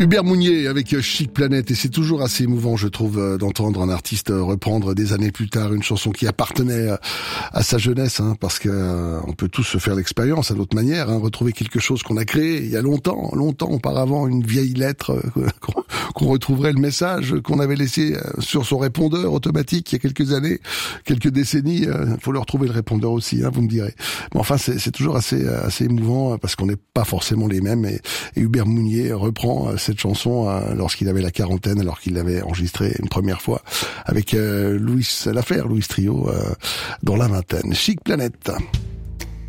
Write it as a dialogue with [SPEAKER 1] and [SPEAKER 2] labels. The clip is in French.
[SPEAKER 1] Hubert Mounier avec Chic Planète, et c'est toujours assez émouvant, je trouve, d'entendre un artiste reprendre des années plus tard une chanson qui appartenait à sa jeunesse, parce que on peut tous se faire l'expérience à d'autres manières, retrouver quelque chose qu'on a créé il y a longtemps auparavant, une vieille lettre qu'on retrouverait le message qu'on avait laissé sur son répondeur automatique il y a quelques années, quelques décennies. Faut le retrouver le répondeur aussi, vous me direz. Mais enfin, c'est toujours assez émouvant parce qu'on n'est pas forcément les mêmes, et Hubert Mounier reprend cette chanson lorsqu'il avait la quarantaine, alors qu'il l'avait enregistrée une première fois avec Louis Trio dans la vingtaine. Chic Planète.